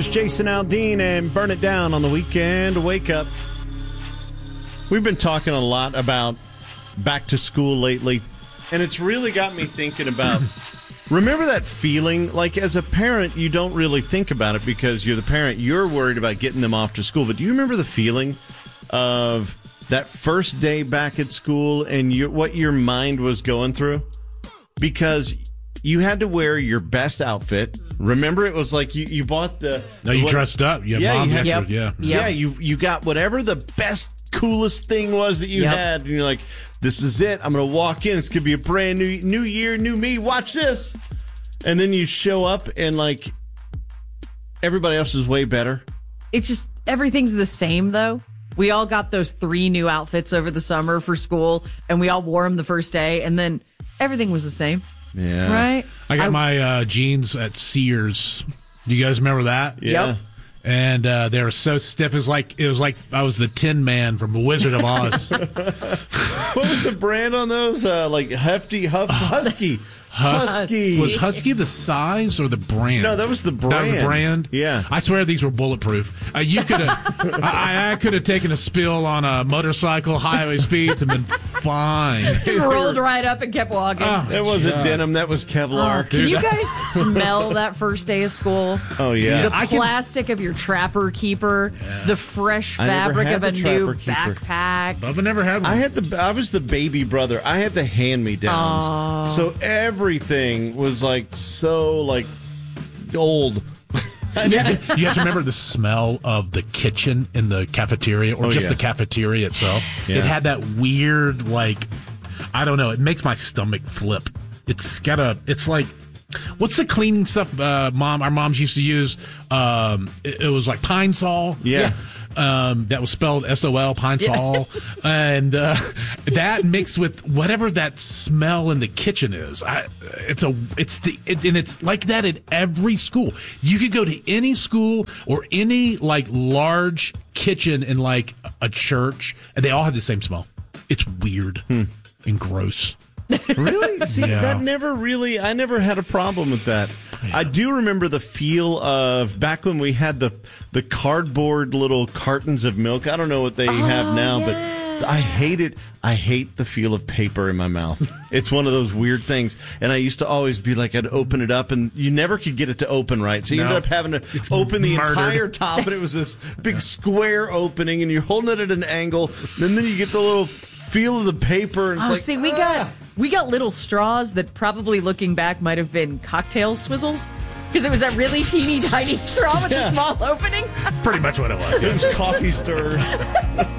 Brothers, Jason Aldean, and Burn It Down on the Weekend Wake Up. We've been talking a lot about back to school lately, and it's really got me thinking about, remember that feeling? Like, as a parent, you don't really think about it because you're the parent. You're worried about getting them off to school. But do you remember the feeling of that first day back at school and what your mind was going through? Because you had to wear your best outfit. Remember, it was like you bought the... No, you dressed up. You got whatever the best, coolest thing was that you had. And you're like, this is it. I'm going to walk in. It's going to be a brand new year, new me. Watch this. And then you show up and, like, everybody else is way better. It's just, everything's the same, though. We all got those 3 new outfits over the summer for school, and we all wore them the first day, and then everything was the same. Yeah. Right? I got my jeans at Sears. Do you guys remember that? Yeah. Yep. And they were so stiff. It was like I was the Tin Man from The Wizard of Oz. What was the brand on those? Like Husky. Husky. Was Husky the size or the brand? No, that was the brand. That was the brand? Yeah. I swear these were bulletproof. You could have, I could have taken a spill on a motorcycle, highway speeds, and been fine. Just rolled right up and kept walking. That wasn't denim. That was Kevlar. Can you guys smell that first day of school? Oh, yeah. The plastic of your Trapper Keeper, the fresh fabric of a new backpack. Bubba never had one. I was the baby brother. I had the hand-me-downs. So everything was like so like old. You have to remember the smell of the kitchen in the cafeteria, or the cafeteria itself. Yeah. It had that weird, like, I don't know, it makes my stomach flip. It's like, what's the cleaning stuff our moms used to use? It was like Pine Sol. Yeah. That was spelled S-O-L, Pine Sol. And that mixed with whatever that smell in the kitchen is. It's like that at every school. You could go to any school or any like large kitchen in like a church, and they all have the same smell. It's weird and gross. Really? See, Yeah. I never had a problem with that. Yeah. I do remember the feel of back when we had the cardboard little cartons of milk. I don't know what they have now, but I hate it. I hate the feel of paper in my mouth. It's one of those weird things. And I used to always be like, I'd open it up, and you never could get it to open right. So you ended up having to open the entire top, and it was this big square opening, and you're holding it at an angle, and then you get the little feel of the paper, and it's we got little straws that probably, looking back, might have been cocktail swizzles, because it was that really teeny tiny straw with a small opening. Pretty much what it was. It was coffee stirrers.